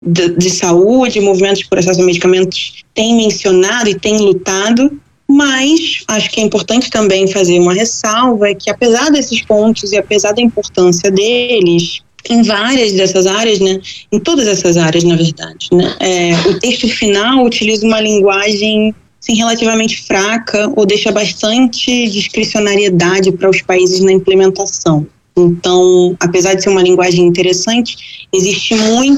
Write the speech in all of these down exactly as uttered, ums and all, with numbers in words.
de, de saúde, movimentos por acesso a medicamentos têm mencionado e têm lutado, mas acho que é importante também fazer uma ressalva, é que apesar desses pontos e apesar da importância deles, em várias dessas áreas, né, em todas essas áreas, na verdade, né, é, o texto final utiliza uma linguagem assim, relativamente fraca ou deixa bastante discricionariedade para os países na implementação. Então, apesar de ser uma linguagem interessante, existe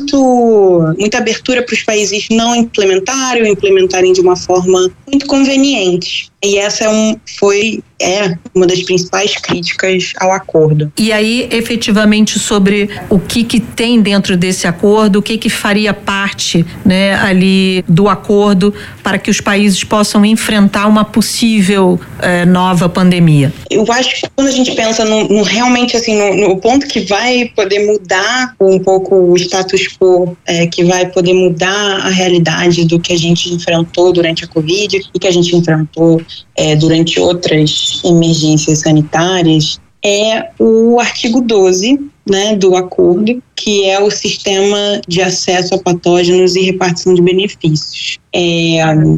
muito, muita abertura para os países não implementarem ou implementarem de uma forma muito conveniente. E essa é um, foi, é uma das principais críticas ao acordo. E aí, efetivamente, sobre o que, que tem dentro desse acordo, o que, que faria parte, né, ali do acordo para que os países possam enfrentar uma possível eh, nova pandemia? Eu acho que quando a gente pensa no, no realmente assim, no, no ponto que vai poder mudar um pouco o status quo, é, que vai poder mudar a realidade do que a gente enfrentou durante a Covid e que a gente enfrentou É, durante outras emergências sanitárias, é o artigo doze, né, do acordo, que é o sistema de acesso a patógenos e repartição de benefícios. É,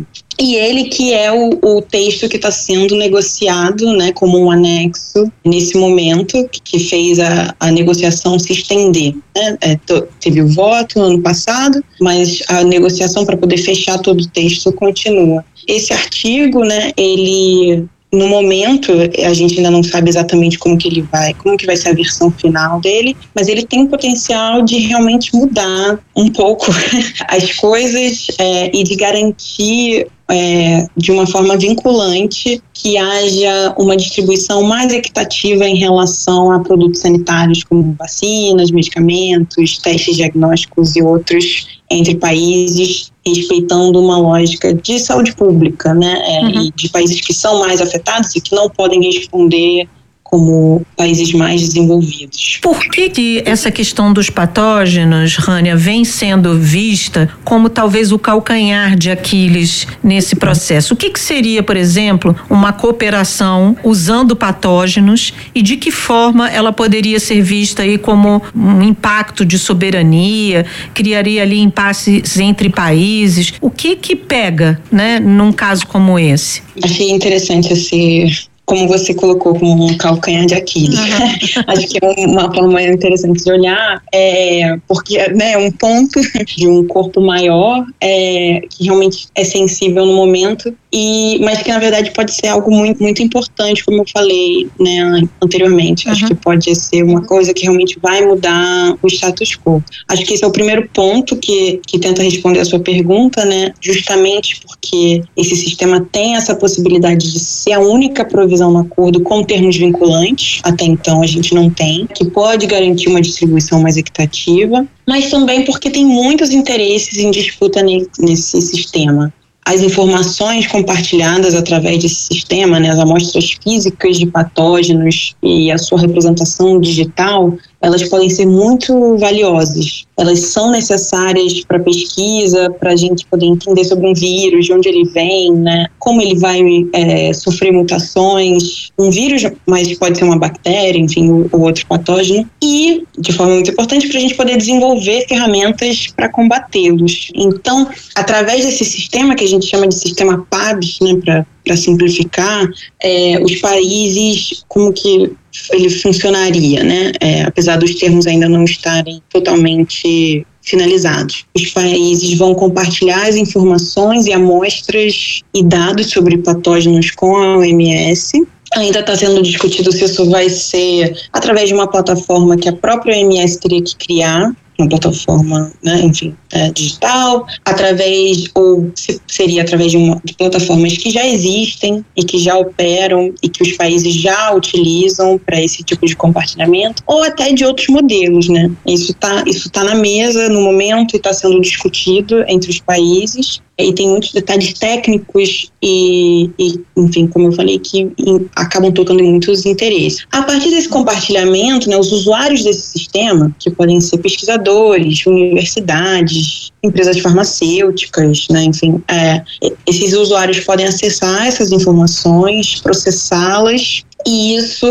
e ele que é o, o texto que está sendo negociado, né, como um anexo nesse momento, que fez a, a negociação se estender. Né? É, to, teve o voto no ano passado, mas a negociação para poder fechar todo o texto continua. Esse artigo, né, ele, no momento, a gente ainda não sabe exatamente como que ele vai, como que vai ser a versão final dele, mas ele tem o potencial de realmente mudar um pouco as coisas é, e de garantir É, de uma forma vinculante que haja uma distribuição mais equitativa em relação a produtos sanitários como vacinas, medicamentos, testes diagnósticos e outros entre países, respeitando uma lógica de saúde pública, né? É, uhum. E de países que são mais afetados e que não podem responder como países mais desenvolvidos. Por que que essa questão dos patógenos, Rania, vem sendo vista como talvez o calcanhar de Aquiles nesse processo? O que que seria, por exemplo, uma cooperação usando patógenos e de que forma ela poderia ser vista aí como um impacto de soberania, criaria ali impasses entre países? O que que pega, né, num caso como esse? Achei interessante esse... como você colocou, como um calcanhar de Aquiles. Uhum. Acho que é uma forma interessante de olhar, é, porque né, é um ponto de um corpo maior, é, que realmente é sensível no momento, e, mas que na verdade pode ser algo muito, muito importante, como eu falei né, anteriormente. Uhum. Acho que pode ser uma coisa que realmente vai mudar o status quo. Acho que esse é o primeiro ponto que, que tenta responder a sua pergunta, né, justamente porque esse sistema tem essa possibilidade de ser a única provisão no acordo com termos vinculantes, até então a gente não tem, que pode garantir uma distribuição mais equitativa, mas também porque tem muitos interesses em disputa nesse sistema. As informações compartilhadas através desse sistema, né, as amostras físicas de patógenos e a sua representação digital, elas podem ser muito valiosas. Elas são necessárias para pesquisa, para a gente poder entender sobre um vírus, de onde ele vem, né? Como ele vai é, sofrer mutações. Um vírus, mas pode ser uma bactéria, enfim, ou outro patógeno. E, de forma muito importante, para a gente poder desenvolver ferramentas para combatê-los. Então, através desse sistema, que a gente chama de sistema P A B S, né, para para simplificar, é, os países, como que ele funcionaria, né? É, apesar dos termos ainda não estarem totalmente finalizados. Os países vão compartilhar as informações e amostras e dados sobre patógenos com a O M S. Ainda está sendo discutido se isso vai ser através de uma plataforma que a própria O M S teria que criar, uma plataforma, né, enfim, é, digital, através, ou se seria através de, uma, de plataformas que já existem e que já operam e que os países já utilizam para esse tipo de compartilhamento, ou até de outros modelos, né? Isso está isso tá na mesa no momento e está sendo discutido entre os países. E tem muitos detalhes técnicos e, e, enfim, como eu falei, que em, acabam tocando em muitos interesses. A partir desse compartilhamento, né, os usuários desse sistema, que podem ser pesquisadores, universidades, empresas farmacêuticas, né, enfim, é, esses usuários podem acessar essas informações, processá-las, e isso,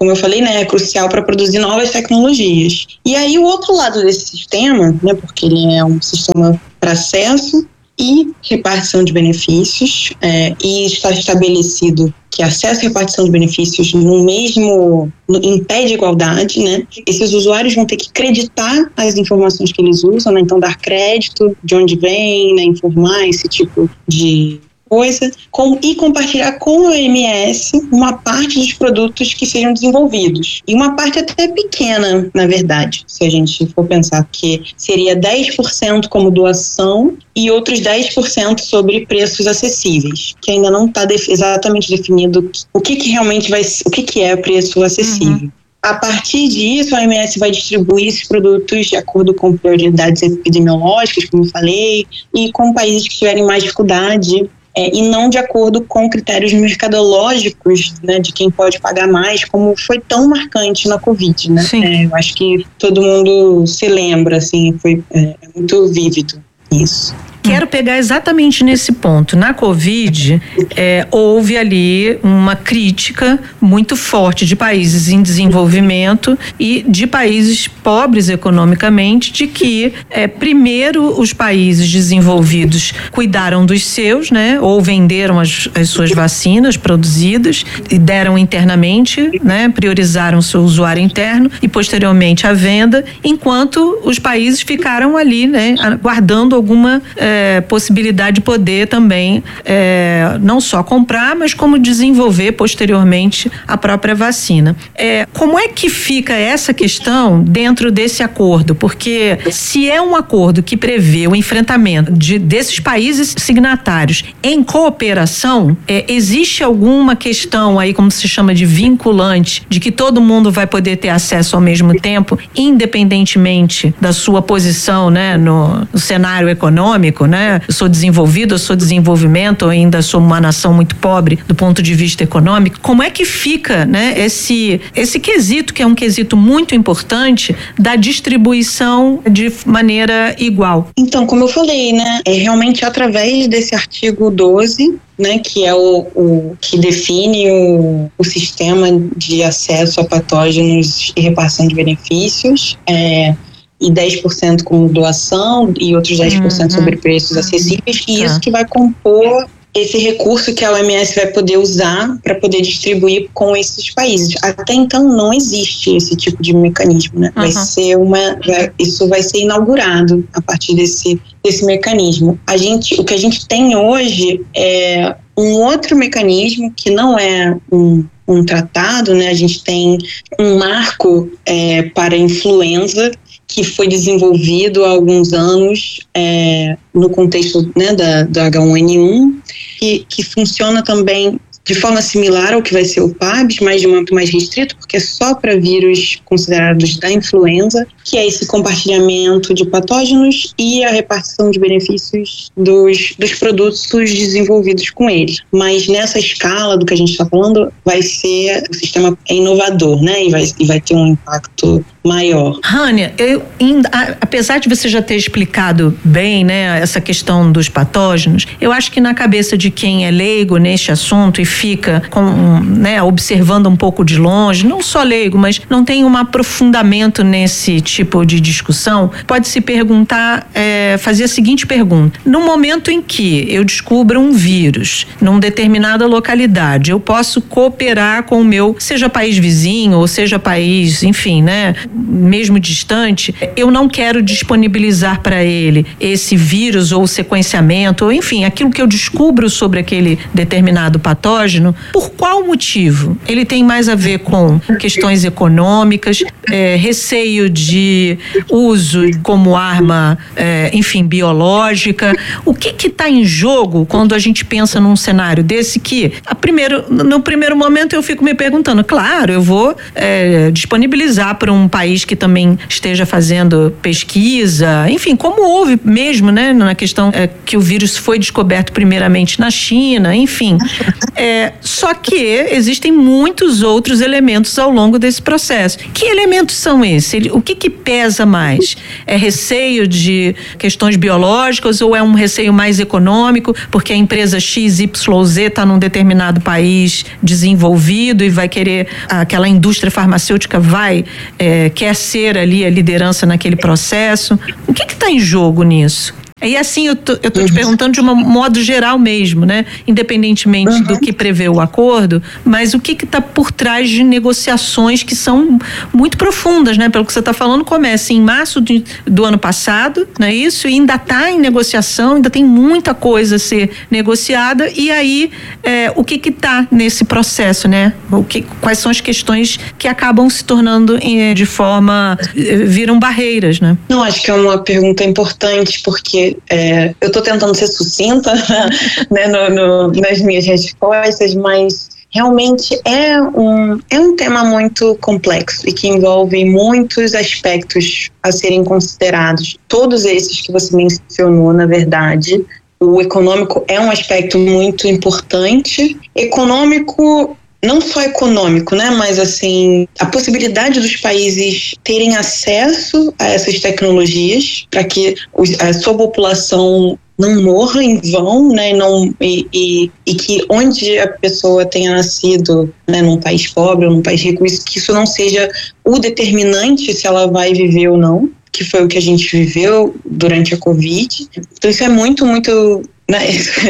como eu falei, né, é crucial para produzir novas tecnologias. E aí o outro lado desse sistema, né, porque ele é um sistema para acesso e repartição de benefícios, é, e está estabelecido que acesso e repartição de benefícios no mesmo, no, em pé de igualdade, né? Esses usuários vão ter que acreditar as informações que eles usam, né? Então dar crédito de onde vem, né? Informar esse tipo de coisa, com, e compartilhar com a O M S uma parte dos produtos que sejam desenvolvidos. E uma parte até pequena, na verdade, se a gente for pensar, que seria dez por cento como doação e outros dez por cento sobre preços acessíveis, que ainda não está def- exatamente definido o que, que realmente vai, o que, que é preço acessível. Uhum. A partir disso, a O M S vai distribuir esses produtos de acordo com prioridades epidemiológicas, como eu falei, e com países que tiverem mais dificuldade, É, e não de acordo com critérios mercadológicos, né, de quem pode pagar mais, como foi tão marcante na Covid, né? É, eu acho que todo mundo se lembra, assim, foi é, muito vívido isso. Quero pegar exatamente nesse ponto. Na Covid, é, houve ali uma crítica muito forte de países em desenvolvimento e de países pobres economicamente, de que é, primeiro os países desenvolvidos cuidaram dos seus, né, ou venderam as, as suas vacinas produzidas e deram internamente, né, priorizaram o seu usuário interno e posteriormente a venda, enquanto os países ficaram ali, né, guardando alguma é, É, possibilidade de poder também é, não só comprar, mas como desenvolver posteriormente a própria vacina. É, como é que fica essa questão dentro desse acordo? Porque se é um acordo que prevê o enfrentamento de, desses países signatários em cooperação, é, existe alguma questão aí, como se chama de vinculante, de que todo mundo vai poder ter acesso ao mesmo tempo, independentemente da sua posição, né, no, no cenário econômico, né? Eu sou desenvolvido, eu sou desenvolvimento, eu ainda sou uma nação muito pobre do ponto de vista econômico. Como é que fica, né, esse, esse quesito, que é um quesito muito importante, da distribuição de maneira igual? Então, como eu falei, né, é realmente através desse artigo doze, né, que é o, o que define o, o sistema de acesso a patógenos e repartição de benefícios, é, e dez por cento como doação e outros dez por cento uhum. sobre preços acessíveis, e tá. Isso que vai compor esse recurso que a O M S vai poder usar para poder distribuir com esses países. Até então não existe esse tipo de mecanismo, né? Vai uhum. ser uma, vai, isso vai ser inaugurado a partir desse, desse mecanismo. A gente, o que a gente tem hoje é um outro mecanismo que não é um, um tratado, né? A gente tem um marco é, para a influenza, que foi desenvolvido há alguns anos é, no contexto, né, da, da H um N um, que, que funciona também de forma similar ao que vai ser o P A B S, mas de modo mais restrito, porque é só para vírus considerados da influenza, que é esse compartilhamento de patógenos e a repartição de benefícios dos, dos produtos desenvolvidos com eles. Mas nessa escala do que a gente está falando, vai ser, o sistema é inovador, né, e vai, e vai ter um impacto maior. Rânia, eu, apesar de você já ter explicado bem, né, essa questão dos patógenos, eu acho que na cabeça de quem é leigo neste assunto e fica com, né, observando um pouco de longe, não só leigo, mas não tem um aprofundamento nesse tipo de discussão, pode se perguntar, é, fazer a seguinte pergunta: no momento em que eu descubro um vírus numa determinada localidade, eu posso cooperar com o meu, seja país vizinho ou seja país, enfim, né, mesmo distante, eu não quero disponibilizar para ele esse vírus ou sequenciamento, ou enfim, aquilo que eu descubro sobre aquele determinado patógeno. Por qual motivo? Ele tem mais a ver com questões econômicas, é, receio de uso como arma, é, enfim, biológica. O que que está em jogo quando a gente pensa num cenário desse que, a primeiro, no primeiro momento eu fico me perguntando, claro, eu vou é, disponibilizar para um país país que também esteja fazendo pesquisa, enfim, como houve mesmo, né, na questão é, que o vírus foi descoberto primeiramente na China, enfim. É, só que existem muitos outros elementos ao longo desse processo. Que elementos são esses? O que que pesa mais? É receio de questões biológicas ou é um receio mais econômico, porque a empresa X Y Z está num determinado país desenvolvido e vai querer, aquela indústria farmacêutica vai, é, quer ser ali a liderança naquele processo? O que que está em jogo nisso? E assim, eu tô, eu tô te perguntando de um modo geral mesmo, né? Independentemente uhum. do que prevê o acordo, mas o que que tá por trás de negociações que são muito profundas, né? Pelo que você está falando, começa em março de, do ano passado, não é isso? E ainda está em negociação, ainda tem muita coisa a ser negociada. E aí, é, o que que tá nesse processo, né? O que, quais são as questões que acabam se tornando em, de forma... viram barreiras, né? Não, acho que é uma pergunta importante, porque É, eu estou tentando ser sucinta né, no, no, nas minhas respostas, mas realmente é um, é um tema muito complexo e que envolve muitos aspectos a serem considerados. Todos esses que você mencionou, na verdade, o econômico é um aspecto muito importante. Econômico... não só econômico, né, mas assim, a possibilidade dos países terem acesso a essas tecnologias para que os, a sua população não morra em vão, né, e, não, e, e, e que onde a pessoa tenha nascido, né, num país pobre ou num país rico, isso, que isso não seja o determinante se ela vai viver ou não, que foi o que a gente viveu durante a Covid. Então isso é muito, muito... Né?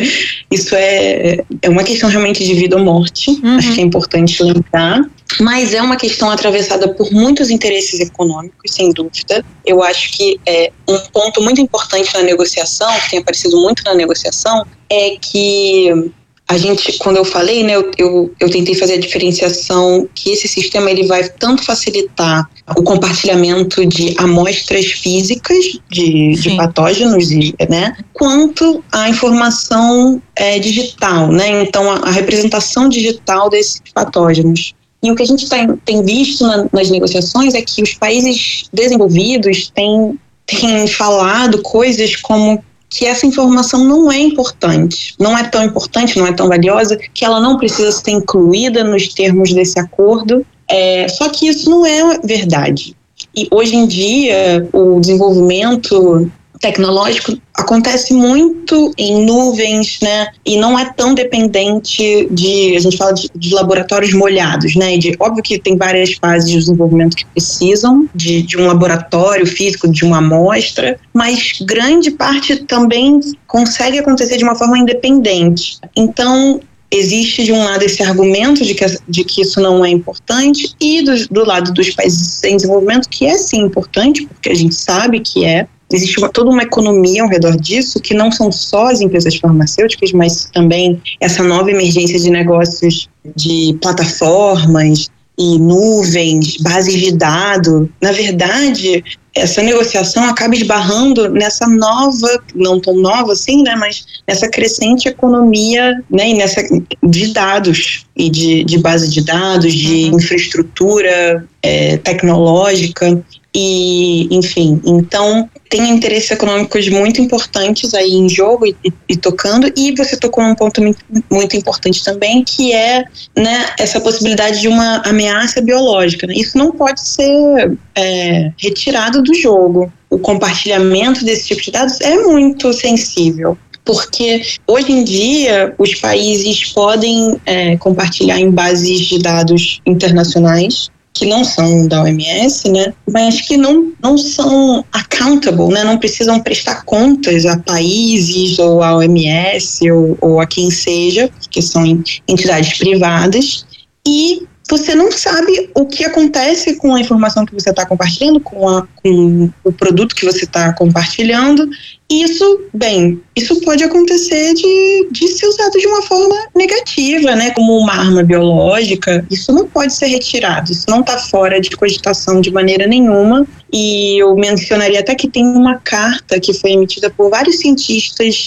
Isso é, é uma questão realmente de vida ou morte, uhum. Acho que é importante lembrar, mas é uma questão atravessada por muitos interesses econômicos, sem dúvida. Eu acho que é um ponto muito importante na negociação, que tem aparecido muito na negociação, é que a gente, quando eu falei, né, eu, eu, eu tentei fazer a diferenciação que esse sistema ele vai tanto facilitar o compartilhamento de amostras físicas de, de patógenos, né, quanto a informação é, digital, né, então a, a representação digital desses patógenos. E o que a gente tem, tem visto na, nas negociações é que os países desenvolvidos têm, têm falado coisas como que essa informação não é importante, não é tão importante, não é tão valiosa, que ela não precisa ser incluída nos termos desse acordo. É, só que isso não é verdade. E hoje em dia, o desenvolvimento tecnológico acontece muito em nuvens, né? E não é tão dependente de, a gente fala de, de laboratórios molhados, né? E de, óbvio que tem várias fases de desenvolvimento que precisam de, de um laboratório físico, de uma amostra, mas grande parte também consegue acontecer de uma forma independente. Então, existe de um lado esse argumento de que, de que isso não é importante e do, do lado dos países em desenvolvimento que é sim importante, porque a gente sabe que é. Existe uma, toda uma economia ao redor disso, que não são só as empresas farmacêuticas, mas também essa nova emergência de negócios de plataformas e nuvens, bases de dados. Na verdade, essa negociação acaba esbarrando nessa nova, não tão nova assim, né, mas nessa crescente economia, né, e nessa, de dados e de, de base de dados, de uhum. infraestrutura é, tecnológica. E, enfim, então tem interesses econômicos muito importantes aí em jogo e, e, e tocando, e você tocou num ponto muito, muito importante também, que é, né, essa possibilidade de uma ameaça biológica, né? Isso não pode ser é, retirado do jogo. O compartilhamento desse tipo de dados é muito sensível, porque hoje em dia os países podem é, compartilhar em bases de dados internacionais, que não são da O M S, né, mas que não, não são accountable, né, não precisam prestar contas a países ou à O M S ou, ou a quem seja, que são entidades privadas, e você não sabe o que acontece com a informação que você está compartilhando, com, a, com o produto que você está compartilhando. Isso, bem, isso pode acontecer de, de ser usado de uma forma negativa, né, como uma arma biológica. Isso não pode ser retirado, isso não está fora de cogitação de maneira nenhuma. E eu mencionaria até que tem uma carta que foi emitida por vários cientistas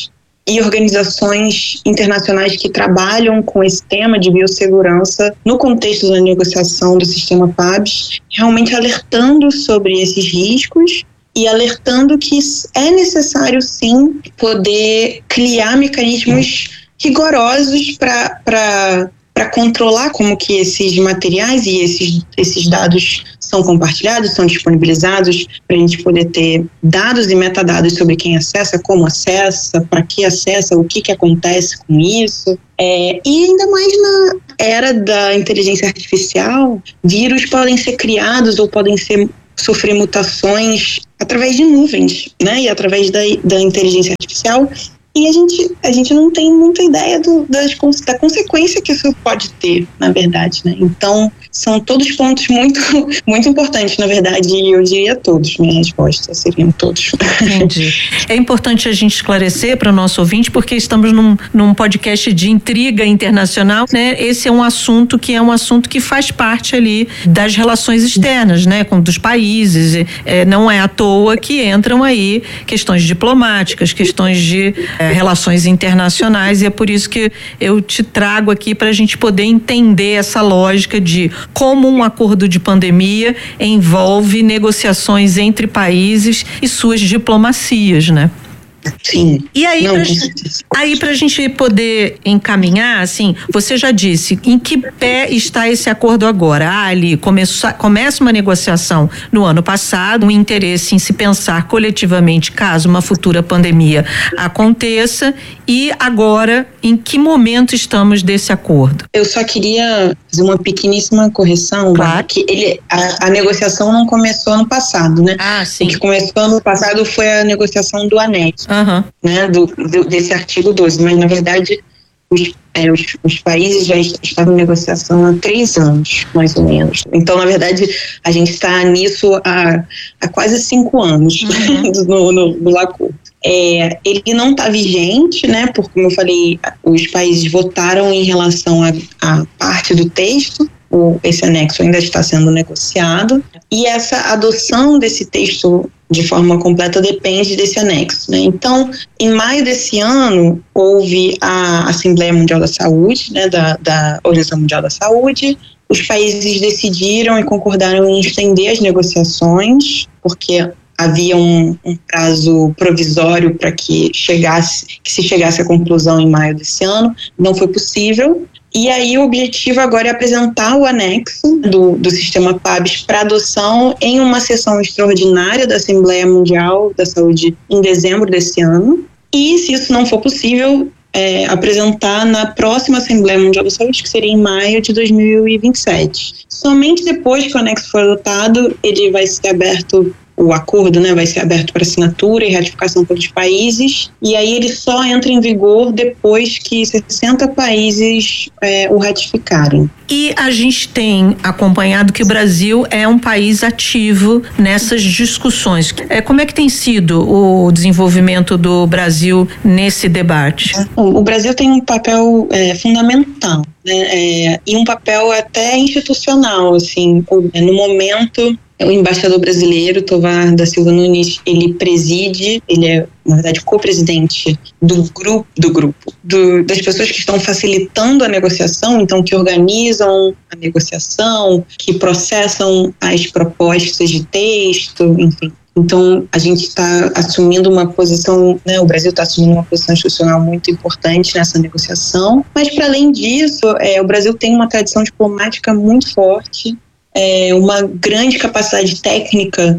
e organizações internacionais que trabalham com esse tema de biossegurança no contexto da negociação do sistema P A B S, realmente alertando sobre esses riscos e alertando que é necessário, sim, poder criar mecanismos rigorosos para para controlar como que esses materiais e esses, esses dados são compartilhados, são disponibilizados, para a gente poder ter dados e metadados sobre quem acessa, como acessa, para que acessa, o que, que acontece com isso. É, e ainda mais na era da inteligência artificial, vírus podem ser criados ou podem ser, sofrer mutações através de nuvens, né? E através da, da inteligência artificial. E a gente, a gente não tem muita ideia do, das, da consequência que isso pode ter, na verdade, né? Então, são todos pontos muito, muito importantes, na verdade, e eu diria todos, minha resposta seriam todos. Entendi. É importante a gente esclarecer para o nosso ouvinte, porque estamos num, num podcast de intriga internacional, né? Esse é um assunto que é um assunto que faz parte ali das relações externas, né? Com dos países, é, não é à toa que entram aí questões diplomáticas, questões de é, relações internacionais, e é por isso que eu te trago aqui para a gente poder entender essa lógica de como um acordo de pandemia envolve negociações entre países e suas diplomacias, né? Sim. E aí, pra, aí pra gente poder encaminhar, assim, você já disse, em que pé está esse acordo agora? Ah, ali começa, começa uma negociação no ano passado, um interesse em se pensar coletivamente caso uma futura pandemia aconteça, e agora, em que momento estamos desse acordo? Eu só queria fazer uma pequeníssima correção, claro. Que ele, a, a negociação não começou ano passado, né? Ah, sim. O que começou ano passado foi a negociação do anexo. Uhum. Né, do, do, desse artigo doze, mas na verdade os, é, os, os países já estavam em negociação há três anos, mais ou menos. Então, na verdade, a gente está nisso há, há quase cinco anos, uhum. no, no, no acordo. É, ele não está vigente, né, porque, como eu falei, os países votaram em relação à parte do texto. O, esse anexo ainda está sendo negociado, e essa adoção desse texto de forma completa depende desse anexo, né? Então, em maio desse ano, houve a Assembleia Mundial da Saúde, né, da, da Organização Mundial da Saúde. Os países decidiram e concordaram em estender as negociações, porque havia um, um prazo provisório para que chegasse, que se chegasse à conclusão em maio desse ano. Não foi possível. E aí o objetivo agora é apresentar o anexo do, do sistema P A B S para adoção em uma sessão extraordinária da Assembleia Mundial da Saúde em dezembro desse ano. E, se isso não for possível, é, apresentar na próxima Assembleia Mundial da Saúde, que seria em maio de dois mil e vinte e sete. Somente depois que o anexo for adotado, ele vai ser aberto, o acordo, né, vai ser aberto para assinatura e ratificação pelos países, e aí ele só entra em vigor depois que sessenta países é, o ratificarem. E a gente tem acompanhado que o Brasil é um país ativo nessas discussões. É, como é que tem sido o desenvolvimento do Brasil nesse debate? O Brasil tem um papel é, fundamental, né, é, e um papel até institucional, assim, no momento. O embaixador brasileiro, Tovar da Silva Nunes, ele preside, ele é, na verdade, co-presidente do grupo, do grupo do, das pessoas que estão facilitando a negociação, então que organizam a negociação, que processam as propostas de texto, enfim. Então, a gente está assumindo uma posição, né, o Brasil está assumindo uma posição institucional muito importante nessa negociação, mas, para além disso, é, o Brasil tem uma tradição diplomática muito forte, É uma grande capacidade técnica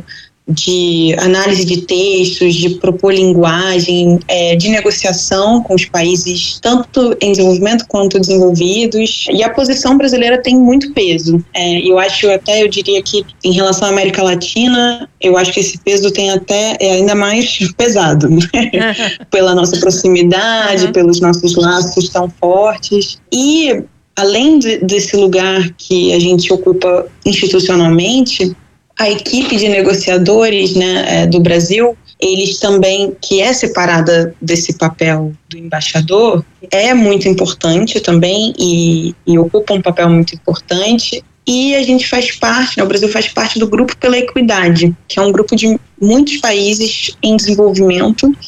de análise de textos, de propor linguagem, é, de negociação com os países, tanto em desenvolvimento quanto desenvolvidos, e a posição brasileira tem muito peso. É, eu acho até, eu diria que em relação à América Latina, eu acho que esse peso tem até, é ainda mais pesado, né? Pela nossa proximidade, uhum. pelos nossos laços tão fortes, e além de, desse lugar que a gente ocupa institucionalmente, a equipe de negociadores, né, do Brasil, eles também, que é separada desse papel do embaixador, é muito importante também e, e ocupa um papel muito importante. E a gente faz parte, né, o Brasil faz parte do Grupo pela Equidade, que é um grupo de muitos países em desenvolvimento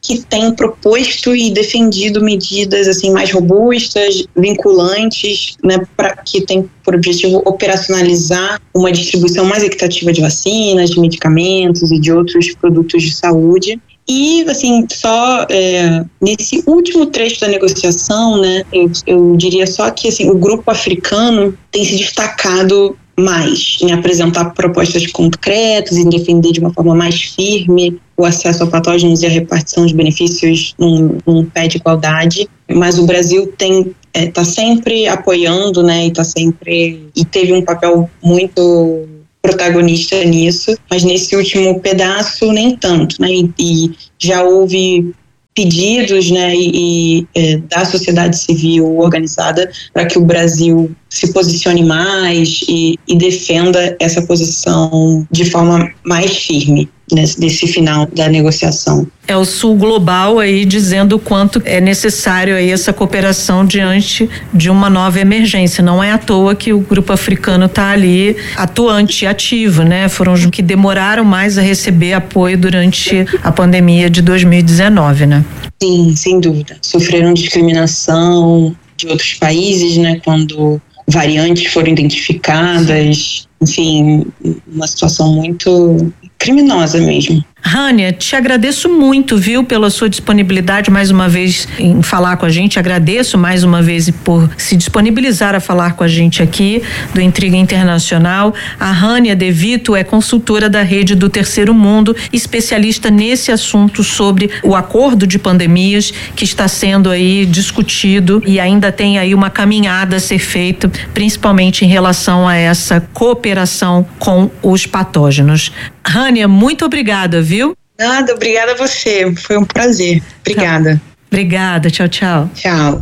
que tem proposto e defendido medidas assim mais robustas, vinculantes, né, para que tem por objetivo operacionalizar uma distribuição mais equitativa de vacinas, de medicamentos e de outros produtos de saúde. E, assim, só é, nesse último trecho da negociação, né, eu, eu diria só que, assim, o grupo africano tem se destacado mais em apresentar propostas concretas, em defender de uma forma mais firme o acesso a patógenos e a repartição de benefícios num, num pé de igualdade. Mas o Brasil tem está é, sempre apoiando, né, e está sempre e teve um papel muito protagonista nisso, mas nesse último pedaço nem tanto, né, e, e já houve pedidos, né, e, e é, da sociedade civil organizada para que o Brasil se posicione mais e, e defenda essa posição de forma mais firme nesse, nesse final da negociação. É o Sul Global aí dizendo o quanto é necessário aí essa cooperação diante de uma nova emergência. Não é à toa que o grupo africano está ali atuante, ativo, né? Foram os que demoraram mais a receber apoio durante a pandemia de dois mil e dezenove, né? Sim, sem dúvida. Sofreram discriminação de outros países, né? Quando variantes foram identificadas, enfim, uma situação muito criminosa mesmo. Rania, te agradeço muito, viu, pela sua disponibilidade mais uma vez em falar com a gente. Agradeço mais uma vez por se disponibilizar a falar com a gente aqui do Intriga Internacional. A Rania De Vito é consultora da Rede do Terceiro Mundo, especialista nesse assunto sobre o acordo de pandemias que está sendo aí discutido e ainda tem aí uma caminhada a ser feita, principalmente em relação a essa cooperação com os patógenos. Rania, muito obrigada, viu? Nada, obrigada a você. Foi um prazer. Obrigada. Tchau. Obrigada. Tchau, tchau. Tchau.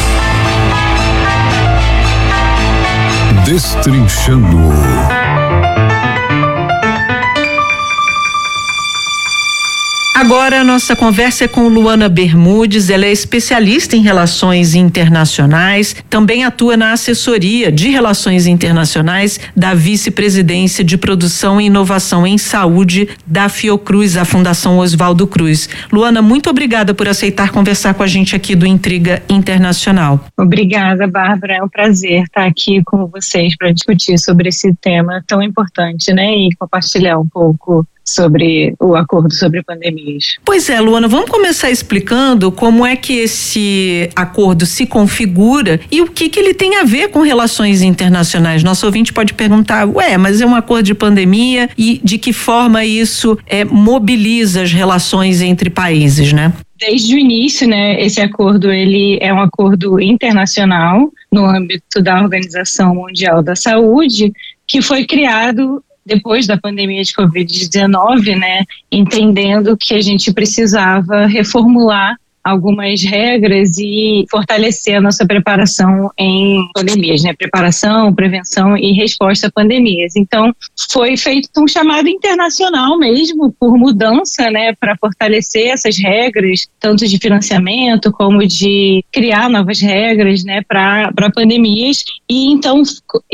Destrinchando. Agora a nossa conversa é com Luana Bermudes. Ela é especialista em relações internacionais, também atua na assessoria de relações internacionais da Vice-Presidência de Produção e Inovação em Saúde da Fiocruz, a Fundação Oswaldo Cruz. Luana, muito obrigada por aceitar conversar com a gente aqui do Intriga Internacional. Obrigada, Bárbara. É um prazer estar aqui com vocês para discutir sobre esse tema tão importante, né? E compartilhar um pouco sobre o acordo sobre pandemias. Pois é, Luana, vamos começar explicando como é que esse acordo se configura e o que que ele tem a ver com relações internacionais. Nosso ouvinte pode perguntar, ué, mas é um acordo de pandemia e de que forma isso é, mobiliza as relações entre países, né? Desde o início, né, esse acordo ele é um acordo internacional no âmbito da Organização Mundial da Saúde, que foi criado depois da pandemia de covid dezenove, né, entendendo que a gente precisava reformular algumas regras e fortalecer a nossa preparação em pandemias, né? Preparação, prevenção e resposta a pandemias. Então, foi feito um chamado internacional mesmo, por mudança, né? Para fortalecer essas regras, tanto de financiamento como de criar novas regras, né? Para pandemias. E então,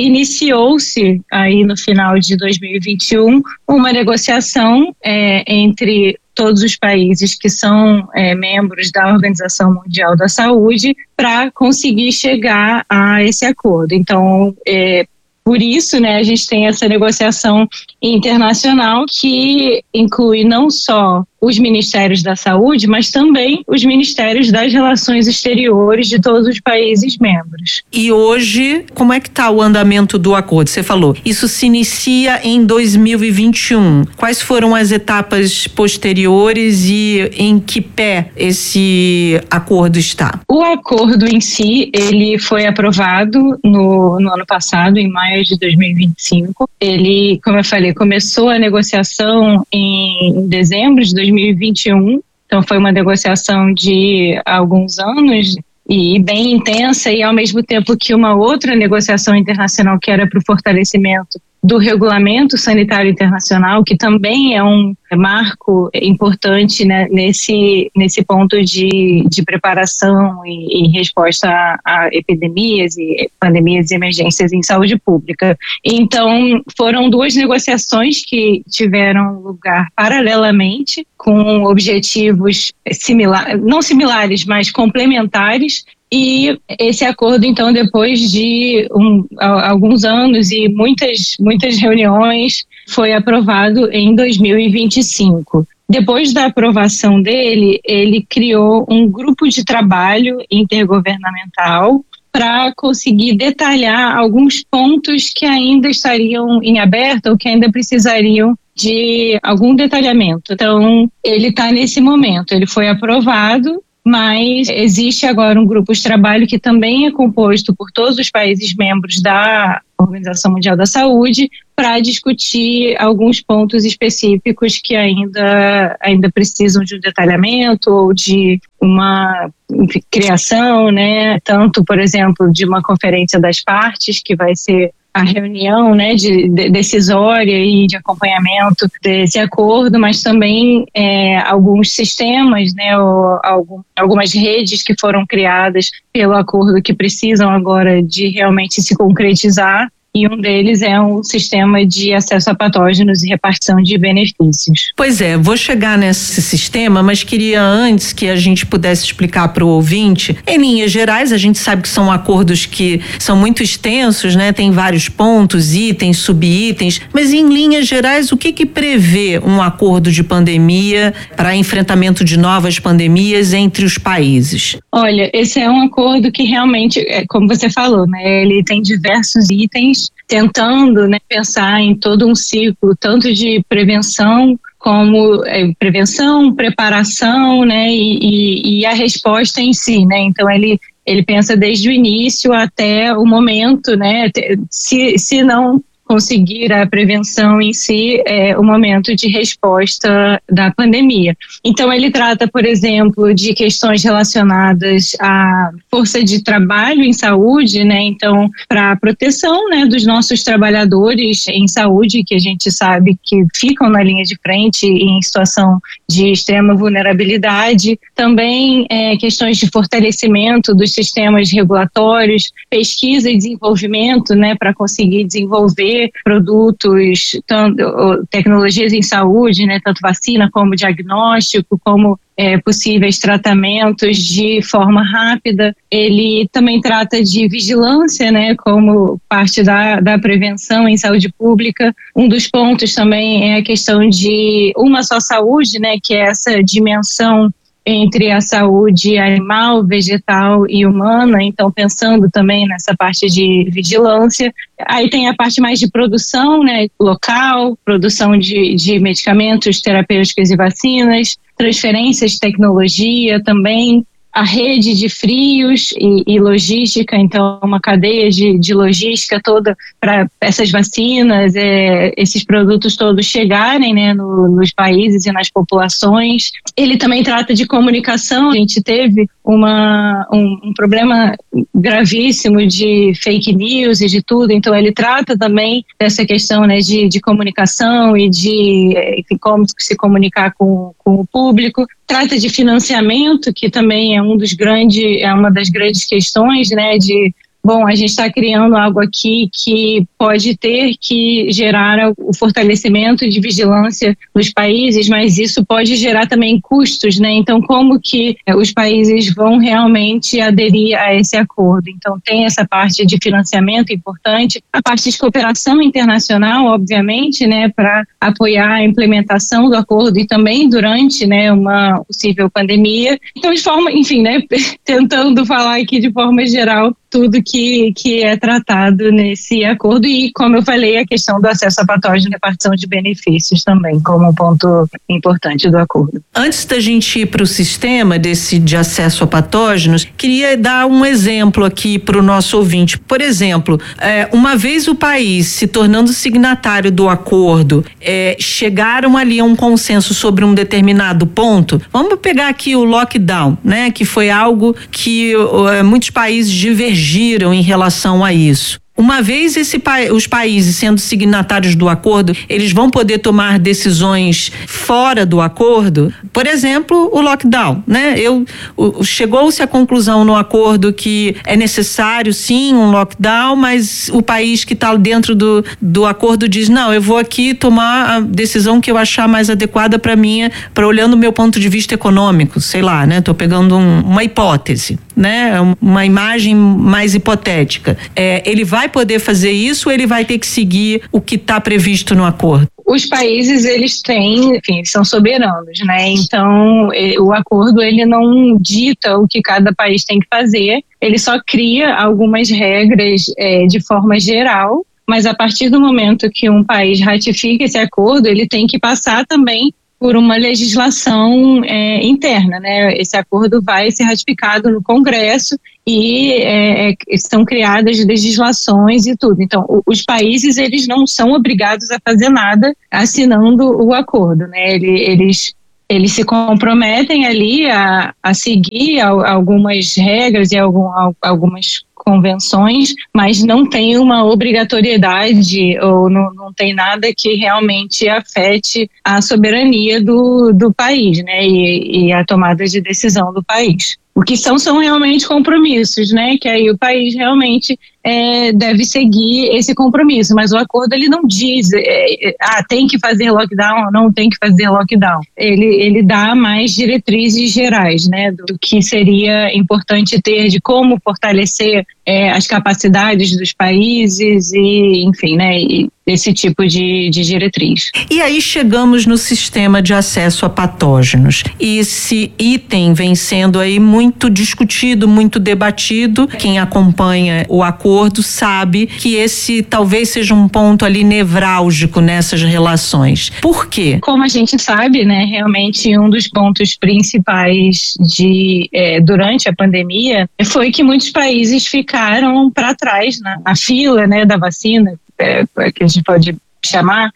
iniciou-se aí no final de dois mil e vinte e um uma negociação é, entre todos os países que são é, membros da Organização Mundial da Saúde para conseguir chegar a esse acordo. Então, é, por isso, né, a gente tem essa negociação internacional que inclui não só os ministérios da saúde, mas também os ministérios das relações exteriores de todos os países membros. E hoje, como é que está o andamento do acordo? Você falou, isso se inicia em dois mil e vinte e um. Quais foram as etapas posteriores e em que pé esse acordo está? O acordo em si, ele foi aprovado no, no ano passado, em maio de dois mil e vinte e cinco. Ele, como eu falei, começou a negociação em dezembro de dois mil e vinte e um, então foi uma negociação de alguns anos e bem intensa, e ao mesmo tempo que uma outra negociação internacional que era para o fortalecimento do Regulamento Sanitário Internacional, que também é um marco importante, né, nesse, nesse ponto de, de preparação e, e resposta a, a epidemias e pandemias e emergências em saúde pública. Então, foram duas negociações que tiveram lugar paralelamente, com objetivos similares, não similares, mas complementares. E esse acordo, então, depois de um, alguns anos e muitas, muitas reuniões, foi aprovado em dois mil e vinte e cinco. Depois da aprovação dele, ele criou um grupo de trabalho intergovernamental para conseguir detalhar alguns pontos que ainda estariam em aberto ou que ainda precisariam de algum detalhamento. Então, ele está nesse momento, ele foi aprovado, mas existe agora um grupo de trabalho que também é composto por todos os países membros da Organização Mundial da Saúde para discutir alguns pontos específicos que ainda, ainda precisam de um detalhamento ou de uma enfim, criação, né? Tanto, por exemplo, de uma conferência das partes, que vai ser a reunião, né, de, de decisória e de acompanhamento desse acordo, mas também é, alguns sistemas, né, ou algum, algumas redes que foram criadas pelo acordo que precisam agora de realmente se concretizar. E um deles é um sistema de acesso a patógenos e repartição de benefícios. Pois é, vou chegar nesse sistema, mas queria antes que a gente pudesse explicar para o ouvinte, em linhas gerais, a gente sabe que são acordos que são muito extensos, né? Tem vários pontos, itens, subitens, mas em linhas gerais, o que que prevê um acordo de pandemia para enfrentamento de novas pandemias entre os países? Olha, esse é um acordo que realmente, como você falou, né? Ele tem diversos itens, tentando, né, pensar em todo um ciclo, tanto de prevenção como é, prevenção, preparação, né, e, e, e a resposta em si, né. Então ele ele pensa desde o início até o momento, né. Se se não conseguir a prevenção em si, é o momento de resposta da pandemia. Então, ele trata, por exemplo, de questões relacionadas à força de trabalho em saúde, né? Então, para a proteção, né, dos nossos trabalhadores em saúde, que a gente sabe que ficam na linha de frente em situação de extrema vulnerabilidade. Também é, questões de fortalecimento dos sistemas regulatórios, pesquisa e desenvolvimento, né, para conseguir desenvolver produtos, tanto, tecnologias em saúde, né, tanto vacina como diagnóstico, como é, possíveis tratamentos de forma rápida. Ele também trata de vigilância, né, como parte da, da prevenção em saúde pública. Um dos pontos também é a questão de uma só saúde, né, que é essa dimensão entre a saúde animal, vegetal e humana, então pensando também nessa parte de vigilância. Aí tem a parte mais de produção, né, local, produção de, de medicamentos terapêuticos e vacinas, transferências de tecnologia também, a rede de frios e, e logística, então uma cadeia de, de logística toda para essas vacinas, é, esses produtos todos chegarem, né, no, nos países e nas populações. Ele também trata de comunicação. A gente teve uma, um, um problema gravíssimo de fake news e de tudo, então ele trata também dessa questão, né, de, de comunicação e de enfim, como se comunicar com, com o público. Trata de financiamento, que também é um dos grandes, é uma das grandes questões, né, de bom, a gente está criando algo aqui que pode ter que gerar o fortalecimento de vigilância nos países, mas isso pode gerar também custos, né? Então, como que os países vão realmente aderir a esse acordo? Então, tem essa parte de financiamento importante, a parte de cooperação internacional, obviamente, né, para apoiar a implementação do acordo e também durante, né, uma possível pandemia. Então, de forma, enfim, né, tentando falar aqui de forma geral, tudo que, que é tratado nesse acordo e, como eu falei, a questão do acesso a patógenos e repartição de benefícios também, como um ponto importante do acordo. Antes da gente ir para o sistema desse de acesso a patógenos, queria dar um exemplo aqui para o nosso ouvinte. Por exemplo, é, uma vez o país se tornando signatário do acordo, é, chegaram ali a um consenso sobre um determinado ponto. Vamos pegar aqui o lockdown, né? Que foi algo que é, muitos países divergiram em relação a isso. uma vez esse, os países sendo signatários do acordo, eles vão poder tomar decisões fora do acordo? Por exemplo, o lockdown, né? Eu, o, chegou-se à conclusão no acordo que é necessário sim um lockdown, mas o país que está dentro do, do acordo diz, não, eu vou aqui tomar a decisão que eu achar mais adequada para minha, para olhando o meu ponto de vista econômico, sei lá, né? Tô pegando um, uma hipótese, né? Uma imagem mais hipotética. É, ele vai poder fazer isso ou ele vai ter que seguir o que está previsto no acordo? Os países, eles têm, enfim, eles são soberanos, né? Então, o acordo, ele não dita o que cada país tem que fazer, ele só cria algumas regras é, de forma geral, mas a partir do momento que um país ratifica esse acordo, ele tem que passar também por uma legislação é, interna, né? Esse acordo vai ser ratificado no Congresso e é, são criadas legislações e tudo. Então, os países, eles não são obrigados a fazer nada assinando o acordo, né? Eles, eles se comprometem ali a, a seguir algumas regras e algum, algumas convenções, mas não tem uma obrigatoriedade ou não, não tem nada que realmente afete a soberania do, do país, né, e, e a tomada de decisão do país. O que são, são realmente compromissos, né, que aí o país realmente é, deve seguir esse compromisso, mas o acordo ele não diz, é, ah, tem que fazer lockdown ou não tem que fazer lockdown. Ele, ele dá mais diretrizes gerais, né, do que seria importante ter, de como fortalecer é, as capacidades dos países e, enfim, né, e esse tipo de, de diretriz. E aí chegamos no sistema de acesso a patógenos. Esse item vem sendo aí muito discutido, muito debatido. Quem acompanha o acordo sabe que esse talvez seja um ponto ali nevrálgico nessas relações. Por quê? Como a gente sabe, né, realmente um dos pontos principais de, é, durante a pandemia foi que muitos países ficaram para trás na, na fila, né, da vacina, é, que a gente pode chamar.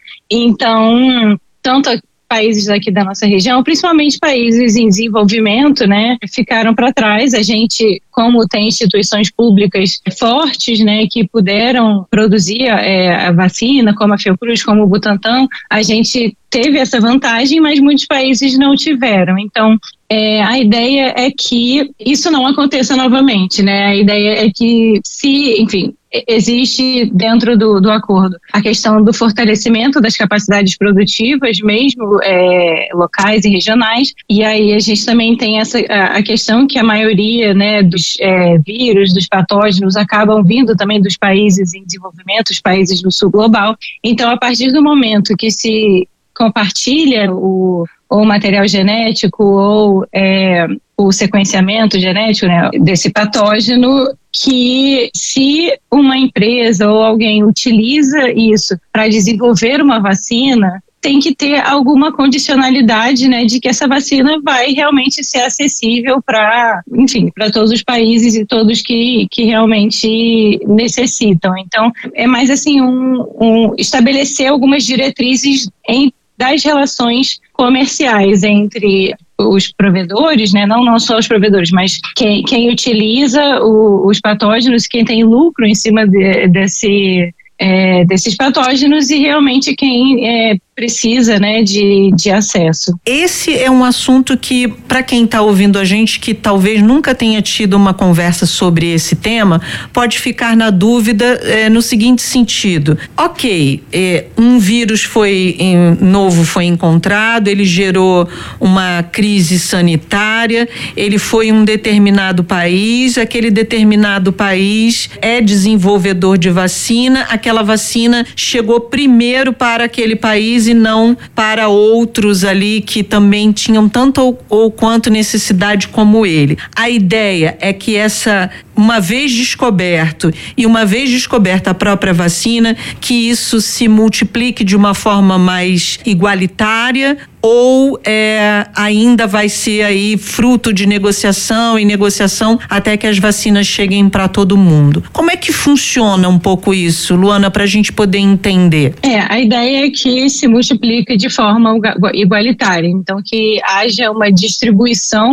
Então, tanto países aqui da nossa região, principalmente países em desenvolvimento, né, ficaram para trás. A gente, como tem instituições públicas fortes, né, que puderam produzir é, a vacina, como a Fiocruz, como o Butantan, a gente teve essa vantagem, mas muitos países não tiveram. Então, é, a ideia é que isso não aconteça novamente, né? A ideia é que se, enfim, existe dentro do, do acordo a questão do fortalecimento das capacidades produtivas, mesmo é, locais e regionais, e aí a gente também tem essa, a, a questão que a maioria, né, dos é, vírus, dos patógenos, acabam vindo também dos países em desenvolvimento, os países do sul global. Então, a partir do momento que se compartilha o, o material genético ou é, o sequenciamento genético, né, desse patógeno, que se uma empresa ou alguém utiliza isso para desenvolver uma vacina, tem que ter alguma condicionalidade, né, de que essa vacina vai realmente ser acessível para, enfim, para todos os países e todos que, que realmente necessitam. Então, é mais assim, um, um estabelecer algumas diretrizes em das relações comerciais entre os provedores, né? não, não só os provedores, mas quem, quem utiliza o, os patógenos, quem tem lucro em cima de, desse, é, desses patógenos e realmente quem é, precisa, né, de, de acesso. Esse é um assunto que, para quem está ouvindo a gente, que talvez nunca tenha tido uma conversa sobre esse tema, pode ficar na dúvida é, no seguinte sentido: ok, é, um vírus foi em, novo foi encontrado, ele gerou uma crise sanitária, ele foi em um determinado país, aquele determinado país é desenvolvedor de vacina, aquela vacina chegou primeiro para aquele país e não para outros ali que também tinham tanto ou, ou quanto necessidade como ele. A ideia é que essa, uma vez descoberto e uma vez descoberta a própria vacina, que isso se multiplique de uma forma mais igualitária, ou é, ainda vai ser aí fruto de negociação e negociação até que as vacinas cheguem para todo mundo. Como é que funciona um pouco isso, Luana, para a gente poder entender? É, a ideia é que se multiplique de forma igualitária, então que haja uma distribuição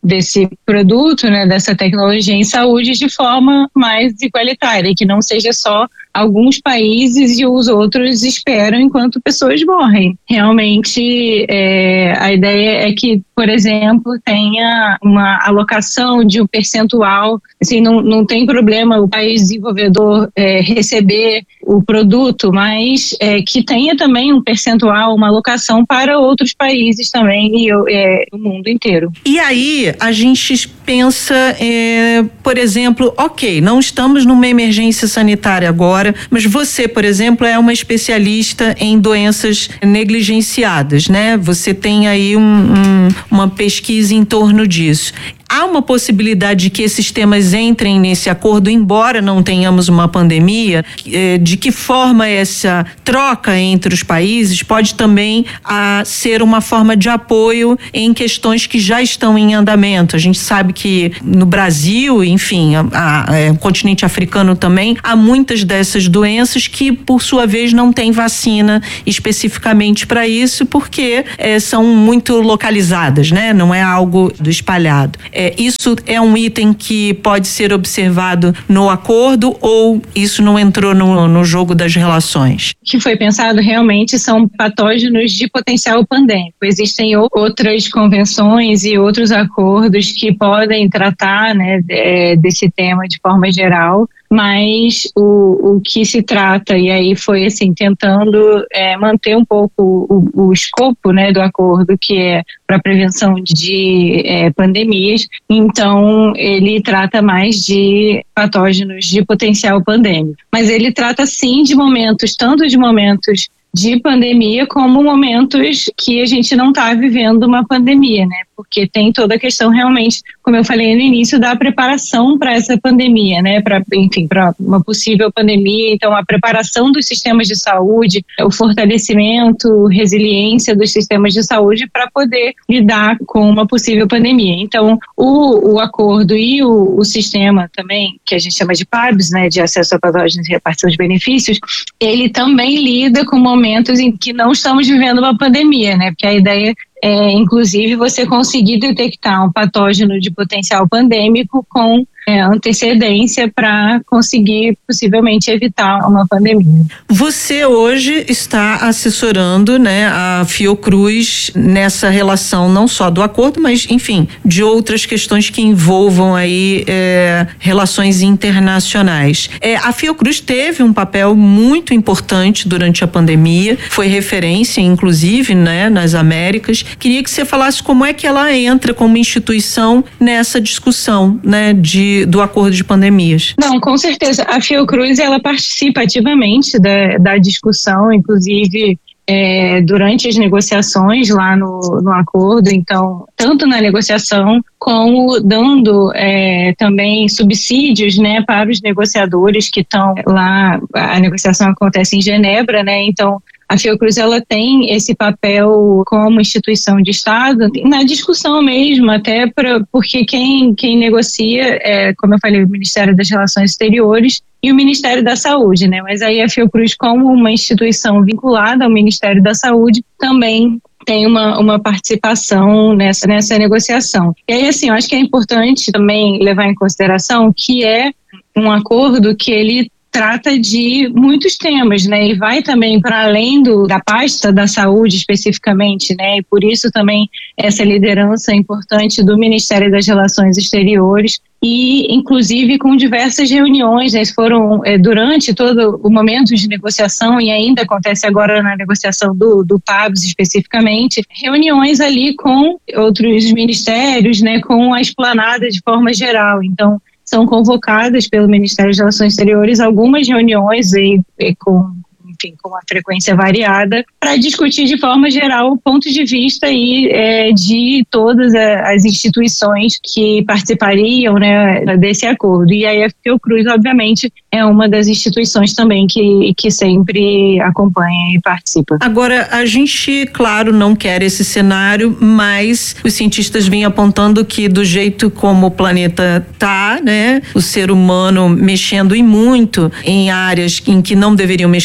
desse produto, né, dessa tecnologia em saúde de forma mais igualitária, que não seja só alguns países e os outros esperam enquanto pessoas morrem. Realmente, é, a ideia é que, por exemplo, tenha uma alocação de um percentual, assim, não, não tem problema o país desenvolvedor é, receber o produto, mas é, que tenha também um percentual, uma alocação para outros países também e é, o mundo inteiro. E aí, a gente pensa, é, por exemplo, ok, não estamos numa emergência sanitária agora, mas você, por exemplo, é uma especialista em doenças negligenciadas, né? Você tem aí um, um, uma pesquisa em torno disso. Há uma possibilidade de que esses temas entrem nesse acordo, embora não tenhamos uma pandemia? De que forma essa troca entre os países pode também a, ser uma forma de apoio em questões que já estão em andamento? A gente sabe que no Brasil, enfim, a, a, a, o continente africano também, há muitas dessas doenças que, por sua vez, não tem vacina especificamente para isso, porque é, são muito localizadas, né? Não é algo do espalhado. É, isso é um item que pode ser observado no acordo ou isso não entrou no, no jogo das relações? O que foi pensado realmente são patógenos de potencial pandêmico. Existem outras convenções e outros acordos que podem tratar, né, desse tema de forma geral, mas o, o que se trata, e aí foi assim, tentando é, manter um pouco o, o escopo, né, do acordo, que é para prevenção de é, pandemias, então ele trata mais de patógenos de potencial pandêmico, mas ele trata sim de momentos, tanto de momentos de pandemia como momentos que a gente não está vivendo uma pandemia, né? Porque tem toda a questão realmente, como eu falei no início, da preparação para essa pandemia, né? Para, enfim, para uma possível pandemia. Então, a preparação dos sistemas de saúde, o fortalecimento, resiliência dos sistemas de saúde para poder lidar com uma possível pandemia. Então, o, o acordo e o, o sistema também, que a gente chama de P A B S, né? De acesso a patógenos e repartição de benefícios, ele também lida com momentos em que não estamos vivendo uma pandemia, né? Porque a ideia é, inclusive, você conseguir detectar um patógeno de potencial pandêmico com é, antecedência para conseguir, possivelmente, evitar uma pandemia. Você hoje está assessorando, né, a Fiocruz nessa relação não só do acordo, mas, enfim, de outras questões que envolvam aí é, relações internacionais. É, a Fiocruz teve um papel muito importante durante a pandemia, foi referência, inclusive, né, nas Américas. Queria que você falasse como é que ela entra como instituição nessa discussão, né, de, do acordo de pandemias. Não, com certeza. A Fiocruz, ela participa ativamente da, da discussão, inclusive é, durante as negociações lá no, no acordo. Então, tanto na negociação como dando é, também subsídios, né, para os negociadores que estão lá. A negociação acontece em Genebra, né? Então, a Fiocruz, ela tem esse papel como instituição de Estado na discussão mesmo, até pra, porque quem, quem negocia é, como eu falei, o Ministério das Relações Exteriores e o Ministério da Saúde, né? Mas aí a Fiocruz, como uma instituição vinculada ao Ministério da Saúde, também tem uma, uma participação nessa, nessa negociação. E aí, assim, eu acho que é importante também levar em consideração que é um acordo que ele trata de muitos temas, né, e vai também para além do, da pasta da saúde especificamente, né, e por isso também essa liderança importante do Ministério das Relações Exteriores e inclusive com diversas reuniões, né, foram é, durante todo o momento de negociação e ainda acontece agora na negociação do, do P A B S especificamente, reuniões ali com outros ministérios, né, com a esplanada de forma geral. Então, são convocadas pelo Ministério das Relações Exteriores algumas reuniões e, e com, enfim, com uma frequência variada para discutir de forma geral o ponto de vista aí, é, de todas as instituições que participariam, né, desse acordo. E aí a Fiocruz, obviamente, é uma das instituições também que, que sempre acompanha e participa. Agora, a gente, claro, não quer esse cenário, mas os cientistas vêm apontando que do jeito como o planeta está, né, o ser humano mexendo e muito em áreas em que não deveriam mexer, como a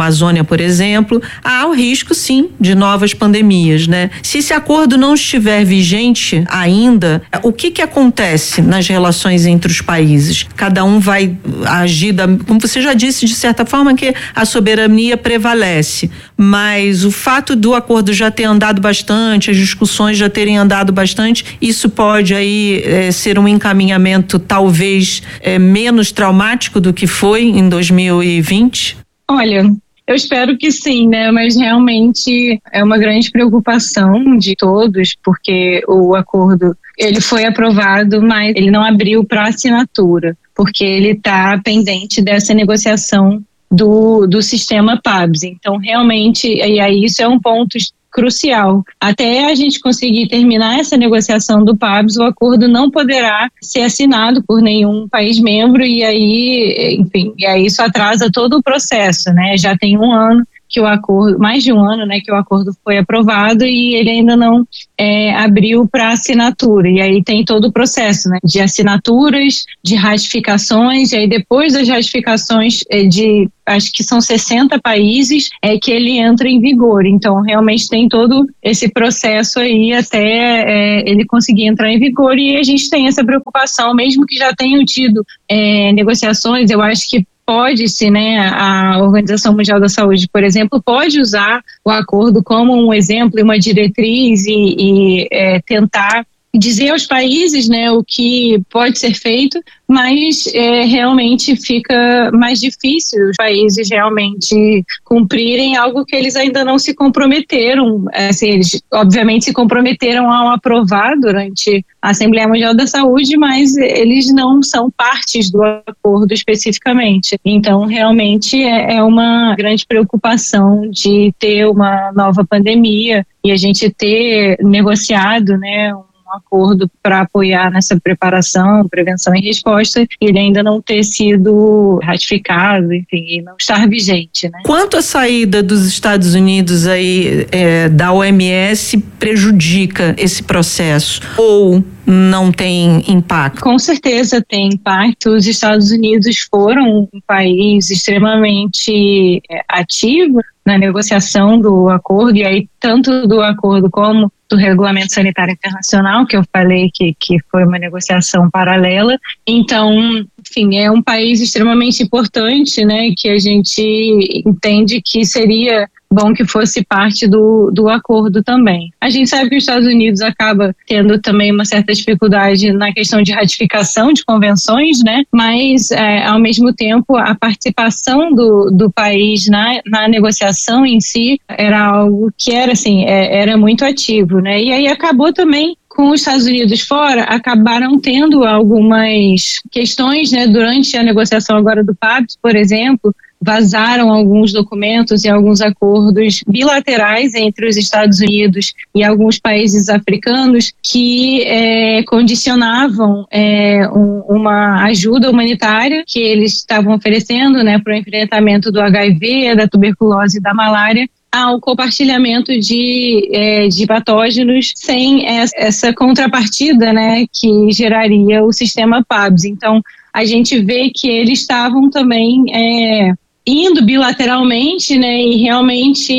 Amazônia, por exemplo, há o risco, sim, de novas pandemias, né? Se esse acordo não estiver vigente ainda, o que que acontece nas relações entre os países? Cada um vai agir, da, como você já disse, de certa forma que a soberania prevalece, mas o fato do acordo já ter andado bastante, as discussões já terem andado bastante, isso pode aí é, ser um encaminhamento talvez é, menos traumático do que foi em dois mil e vinte? Olha, eu espero que sim, né? Mas realmente é uma grande preocupação de todos, porque o acordo ele foi aprovado, mas ele não abriu para assinatura, porque ele está pendente dessa negociação do, do sistema P A B S. Então, realmente, e aí isso é um ponto crucial. Até a gente conseguir terminar essa negociação do P A B S, o acordo não poderá ser assinado por nenhum país membro e aí, enfim, e aí isso atrasa todo o processo, né? Já tem um ano que o acordo, mais de um ano, né, que o acordo foi aprovado e ele ainda não é, abriu para assinatura. E aí tem todo o processo, né, de assinaturas, de ratificações, e aí depois das ratificações é, de, acho que são sessenta países, é que ele entra em vigor. Então, realmente tem todo esse processo aí até é, ele conseguir entrar em vigor, e a gente tem essa preocupação, mesmo que já tenham tido é, negociações, eu acho que pode-se, né, a Organização Mundial da Saúde, por exemplo, pode usar o acordo como um exemplo e uma diretriz e, e é, tentar dizer aos países, né, o que pode ser feito, mas é, realmente fica mais difícil os países realmente cumprirem algo que eles ainda não se comprometeram. Assim, eles obviamente se comprometeram ao aprovar durante a Assembleia Mundial da Saúde, mas eles não são partes do acordo especificamente. Então, realmente é, é uma grande preocupação de ter uma nova pandemia e a gente ter negociado, né, um acordo para apoiar nessa preparação, prevenção e resposta, e ele ainda não ter sido ratificado, enfim, e não estar vigente, né? Quanto a saída dos Estados Unidos aí é, da O M S prejudica esse processo ou não tem impacto? Com certeza tem impacto. Os Estados Unidos foram um país extremamente é, ativo na negociação do acordo, e aí tanto do acordo como do Regulamento Sanitário Internacional, que eu falei que, que foi uma negociação paralela. Então, enfim, é um país extremamente importante, né, que a gente entende que seria bom que fosse parte do, do acordo também. A gente sabe que os Estados Unidos acaba tendo também uma certa dificuldade na questão de ratificação de convenções, né? Mas, é, ao mesmo tempo, a participação do, do país na, na negociação em si era algo que era, assim, é, era muito ativo, né? E aí acabou também com os Estados Unidos fora, acabaram tendo algumas questões, né, durante a negociação agora do P A B S, por exemplo, vazaram alguns documentos e alguns acordos bilaterais entre os Estados Unidos e alguns países africanos que é, condicionavam é, um, uma ajuda humanitária que eles estavam oferecendo, né, para o enfrentamento do H I V, da tuberculose e da malária, ao compartilhamento de, é, de patógenos sem essa contrapartida, né, que geraria o sistema P A B S. Então, a gente vê que eles estavam também é, indo bilateralmente, né, e realmente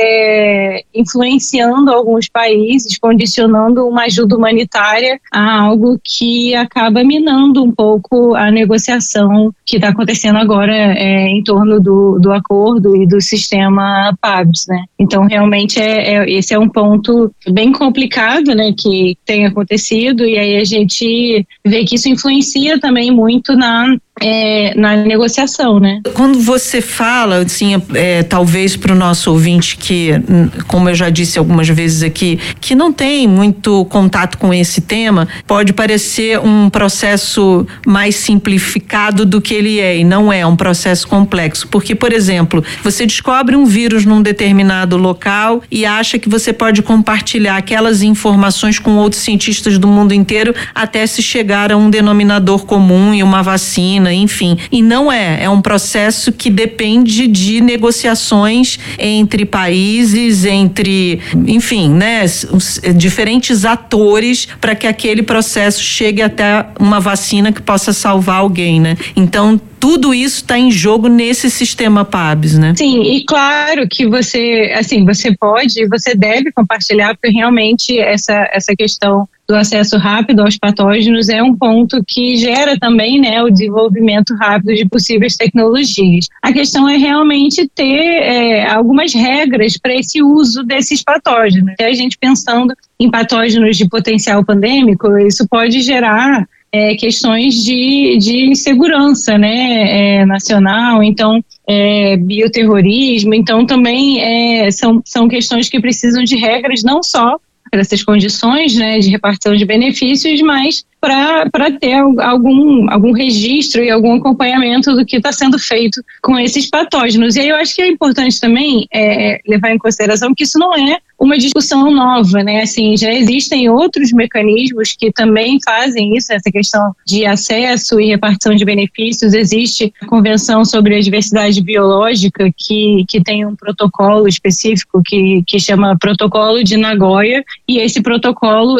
é, influenciando alguns países, condicionando uma ajuda humanitária a algo que acaba minando um pouco a negociação que está acontecendo agora é, em torno do, do acordo e do sistema P A B S, né? Então, realmente, é, é, esse é um ponto bem complicado, né, que tem acontecido, e aí a gente vê que isso influencia também muito na É, na negociação, né? Quando você fala, assim, é, talvez para o nosso ouvinte que, como eu já disse algumas vezes aqui, que não tem muito contato com esse tema, pode parecer um processo mais simplificado do que ele é, e não é, é um processo complexo, porque, por exemplo, você descobre um vírus num determinado local e acha que você pode compartilhar aquelas informações com outros cientistas do mundo inteiro até se chegar a um denominador comum e uma vacina vacina, enfim. E não é, é um processo que depende de negociações entre países, entre, enfim, né, os diferentes atores para que aquele processo chegue até uma vacina que possa salvar alguém, né? Então, tudo isso está em jogo nesse sistema P A B S, né? Sim, e claro que você, assim, você pode, você deve compartilhar, porque realmente essa, essa questão do acesso rápido aos patógenos é um ponto que gera também, né, o desenvolvimento rápido de possíveis tecnologias. A questão é realmente ter é, algumas regras para esse uso desses patógenos. E a gente pensando em patógenos de potencial pandêmico, isso pode gerar É, questões de, de segurança, né, é, nacional, então é, bioterrorismo, então também é, são, são questões que precisam de regras não só para essas condições, né, de repartição de benefícios, mas para ter algum, algum registro e algum acompanhamento do que está sendo feito com esses patógenos. E aí eu acho que é importante também é, levar em consideração que isso não é uma discussão nova, né? Assim, já existem outros mecanismos que também fazem isso, essa questão de acesso e repartição de benefícios. Existe a Convenção sobre a Diversidade Biológica, que, que tem um protocolo específico que, que chama Protocolo de Nagoya, e esse protocolo,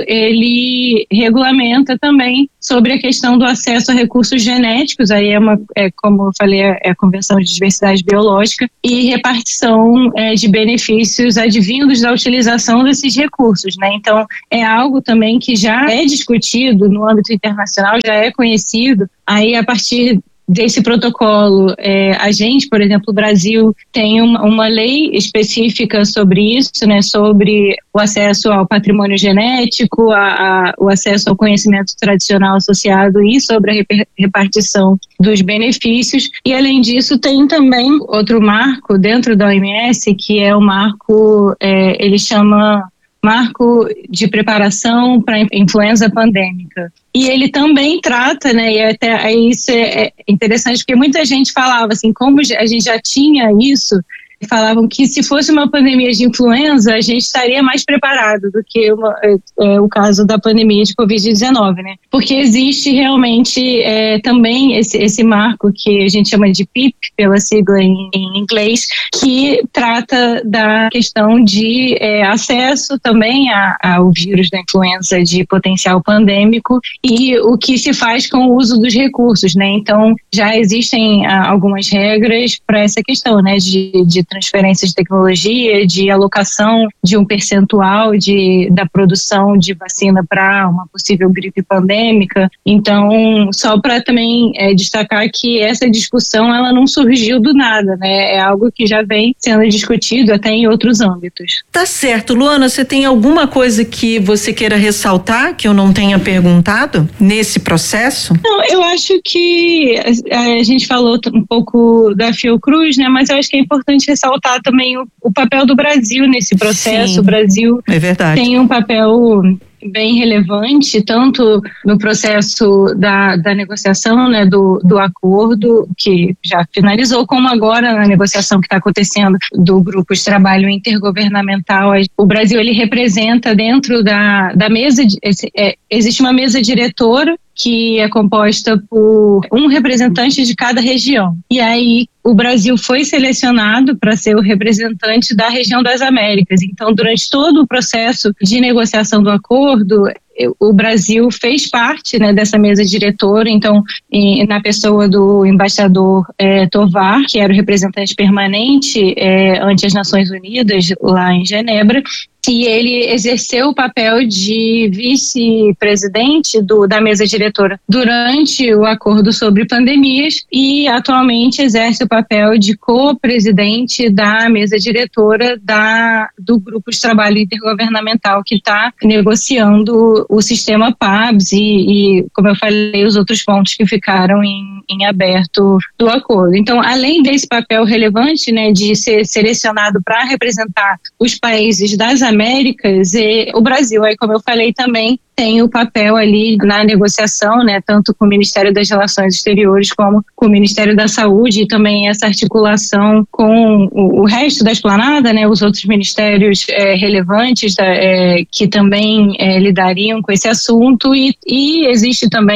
ele regulamenta também sobre a questão do acesso a recursos genéticos, aí é, uma, é como eu falei, é a Convenção de Diversidade Biológica, e repartição é, de benefícios advindos da utilização desses recursos, né? Então, é algo também que já é discutido no âmbito internacional, já é conhecido, aí a partir desse protocolo, é, a gente, por exemplo, o Brasil tem uma, uma lei específica sobre isso, né, sobre o acesso ao patrimônio genético, a, a, o acesso ao conhecimento tradicional associado e sobre a reper, repartição dos benefícios. E, além disso, tem também outro marco dentro da O M S, que é o marco, é, ele chama Marco de Preparação para a Influenza Pandêmica. E ele também trata, né, e até isso é interessante, porque muita gente falava assim, como a gente já tinha isso, falavam que se fosse uma pandemia de influenza, a gente estaria mais preparado do que uma, é, é, o caso da pandemia de covid dezenove, né? Porque existe realmente é, também esse, esse marco que a gente chama de P I P, pela sigla em, em inglês, que trata da questão de é, acesso também a, ao vírus da influenza de potencial pandêmico e o que se faz com o uso dos recursos, né? Então, já existem a, algumas regras para essa questão, né, de, de transferência de tecnologia, de alocação de um percentual de, da produção de vacina para uma possível gripe pandêmica. Então, só para também é, destacar que essa discussão ela não surgiu do nada, né? É algo que já vem sendo discutido até em outros âmbitos. Tá certo. Luana, você tem alguma coisa que você queira ressaltar que eu não tenha perguntado nesse processo? Não, eu acho que a, a gente falou um pouco da Fiocruz, né? Mas eu acho que é importante ressaltar também o, o papel do Brasil nesse processo. Sim, o Brasil é verdade. Tem um papel bem relevante, tanto no processo da, da negociação, né, do, do acordo, que já finalizou, como agora na negociação que está acontecendo do Grupo de Trabalho Intergovernamental. O Brasil, ele representa dentro da, da mesa, de, é, existe uma mesa diretora que é composta por um representante de cada região. E aí o Brasil foi selecionado para ser o representante da região das Américas. Então, durante todo o processo de negociação do acordo, o Brasil fez parte, né, dessa mesa diretora, então, em, na pessoa do embaixador é, Tovar, que era o representante permanente é, ante as Nações Unidas lá em Genebra, e ele exerceu o papel de vice-presidente do, da mesa diretora durante o acordo sobre pandemias e atualmente exerce o papel de co-presidente da mesa diretora da, do Grupo de Trabalho Intergovernamental que está negociando o sistema P A B S e, e, como eu falei, os outros pontos que ficaram em, em aberto do acordo. Então, além desse papel relevante, né, de ser selecionado para representar os países das Américas, e o Brasil, aí, como eu falei também, tem o papel ali na negociação, né, tanto com o Ministério das Relações Exteriores como com o Ministério da Saúde, e também essa articulação com o, o resto da esplanada, né, os outros ministérios é, relevantes é, que também é, lidariam com esse assunto, e, e existe também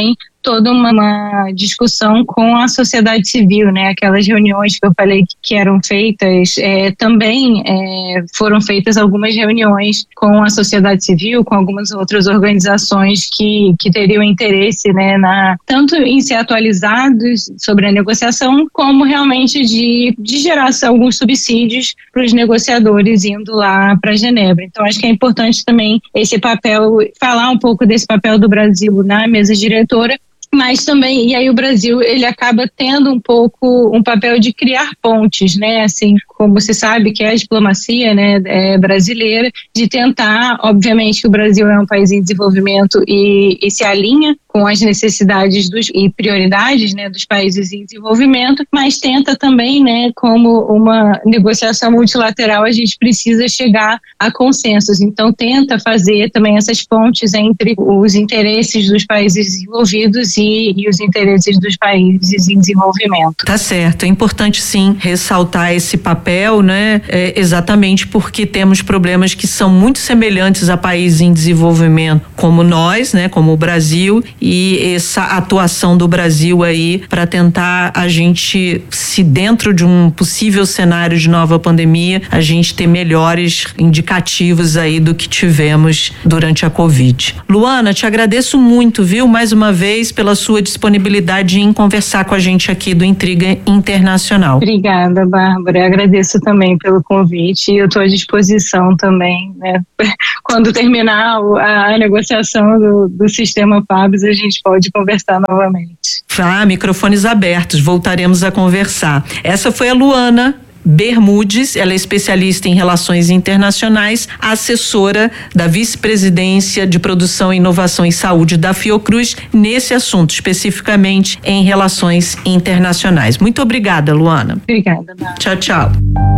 toda uma, uma discussão com a sociedade civil, né? Aquelas reuniões que eu falei que, que eram feitas, é, também é, foram feitas algumas reuniões com a sociedade civil, com algumas outras organizações que, que teriam interesse, né, na, tanto em ser atualizados sobre a negociação, como realmente de, de gerar alguns subsídios para os negociadores indo lá para Genebra. Então, acho que é importante também esse papel, falar um pouco desse papel do Brasil na mesa diretora, mas também, e aí o Brasil, ele acaba tendo um pouco um papel de criar pontes, né, assim, como se sabe que é a diplomacia, né, é, brasileira, de tentar, obviamente que o Brasil é um país em desenvolvimento e, e se alinha com as necessidades dos, e prioridades, né, dos países em desenvolvimento, mas tenta também, né, como uma negociação multilateral, a gente precisa chegar a consensos, então tenta fazer também essas pontes entre os interesses dos países desenvolvidos e, e os interesses dos países em desenvolvimento. Tá certo, é importante sim ressaltar esse papel, né, é, exatamente porque temos problemas que são muito semelhantes a países em desenvolvimento como nós, né, como o Brasil, e essa atuação do Brasil aí para tentar a gente, se dentro de um possível cenário de nova pandemia, a gente ter melhores indicativos aí do que tivemos durante a Covid. Luana, te agradeço muito, viu, mais uma vez pela sua disponibilidade em conversar com a gente aqui do Intriga Internacional. Obrigada, Bárbara, eu agradeço também pelo convite e eu estou à disposição também, né, quando terminar a, a negociação do, do sistema P A B S, a gente pode conversar novamente. Ah, microfones abertos, voltaremos a conversar. Essa foi a Luana Bermudes, ela é especialista em relações internacionais, assessora da vice-presidência de produção, inovação e saúde da Fiocruz, nesse assunto, especificamente em relações internacionais. Muito obrigada, Luana. Obrigada, Bárbara. Tchau, tchau.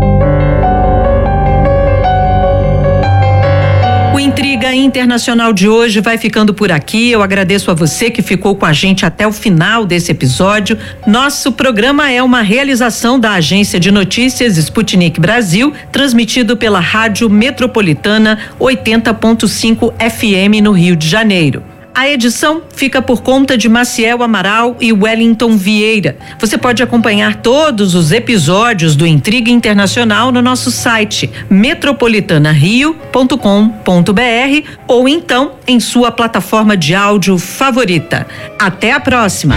O Intriga Internacional de hoje vai ficando por aqui. Eu agradeço a você que ficou com a gente até o final desse episódio. Nosso programa é uma realização da agência de notícias Sputnik Brasil, transmitido pela Rádio Metropolitana oitenta ponto cinco F M no Rio de Janeiro. A edição fica por conta de Maciel Amaral e Wellington Vieira. Você pode acompanhar todos os episódios do Intriga Internacional no nosso site metropolitana rio ponto com ponto b r ou então em sua plataforma de áudio favorita. Até a próxima.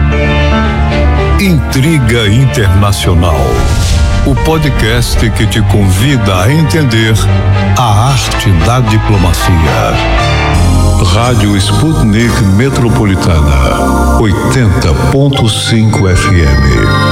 Intriga Internacional, o podcast que te convida a entender a arte da diplomacia. Rádio Sputnik Metropolitana, oitenta ponto cinco F M.